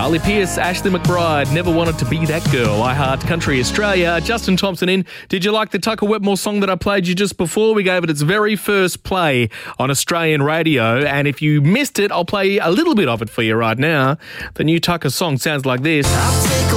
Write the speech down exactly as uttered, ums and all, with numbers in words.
Carly Pearce, Ashley McBride, Never Wanted to Be That Girl. I Heart Country Australia. Justin Thompson in. Did you like the Tucker Wetmore song that I played you just before? We gave it its very first play on Australian radio. And if you missed it, I'll play a little bit of it for you right now. The new Tucker song sounds like this.